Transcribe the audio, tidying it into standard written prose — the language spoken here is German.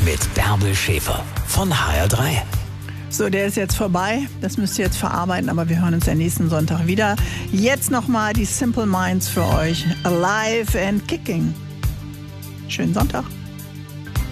mit Bärbel Schäfer von HR3. So, der ist jetzt vorbei. Das müsst ihr jetzt verarbeiten, aber wir hören uns ja nächsten Sonntag wieder. Jetzt nochmal die Simple Minds für euch. Alive and Kicking. Schönen Sonntag.